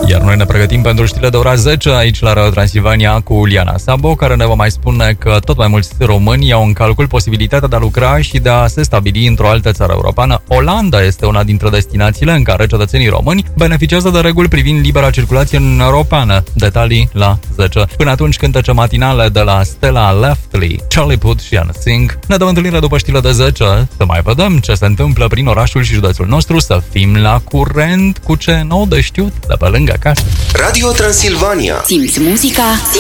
Iar noi ne pregătim pentru știrile de ora 10 aici la Radio Transilvania cu Liana Sabo, care ne va mai spune că tot mai mulți români iau în calcul posibilitatea de a lucra și de a se stabili într-o altă țară europeană. Olanda este una dintre destinațiile în care cetățenii români beneficiază de reguli privind libera circulație în Uniunea Europeană. Detalii la 10. Până atunci, cântece matinale de la Stella Leftly, Charlie Puth și NSYNC. Ne dăm întâlnire după știrile de 10, să mai vedem ce se întâmplă prin orașul și județul nostru, să fim la curent cu ce nou de știut de pe lângă casă. Radio Transilvania. Simți muzica?